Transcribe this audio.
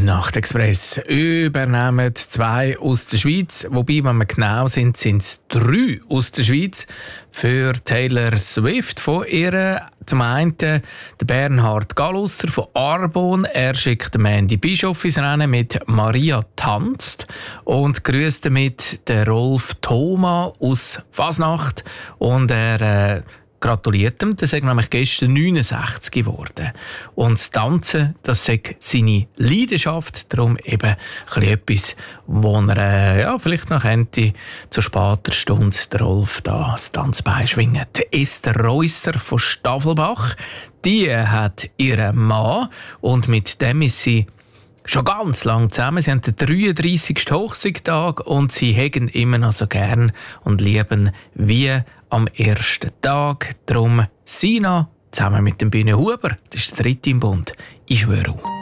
Nachtexpress übernehmen 2 aus der Schweiz. Wobei, wenn wir genau sind, sind es 3 aus der Schweiz. Für Taylor Swift von ihr zum einen der Bernhard Gallusser von Arbon. Er schickt Mandy Bischof ins Rennen mit «Maria tanzt» und grüßt damit den Rolf Thoma aus Fasnacht. Und er gratuliert ihm, der ist nämlich gestern 69 geworden. Und das Tanzen, das ist seine Leidenschaft, darum eben etwas, wo er vielleicht noch könnte, zu später Stunde der Rolf da das Tanzbein schwingen. Esther Reusser von Stavelbach, die hat ihren Mann und mit dem ist sie schon ganz lang zusammen. Sie haben den 33. Hochzeitstag und sie hegen immer noch so gern und lieben wie am ersten Tag. Darum Sina zusammen mit dem Bühne Huber, das ist der dritte im Bund. Ich schwöre.